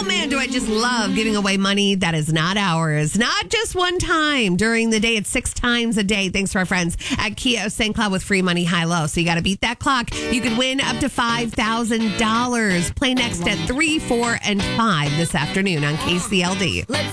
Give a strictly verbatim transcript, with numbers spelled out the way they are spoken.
man, do I just love giving away money that is not ours. Not just one time during the day. It's six times a day. Thanks to our friends at Kia of Saint Cloud with free money high-low. So you got to beat that clock. You could win up to five thousand dollars. Play next at three, four, and five this afternoon on K C L D. Let's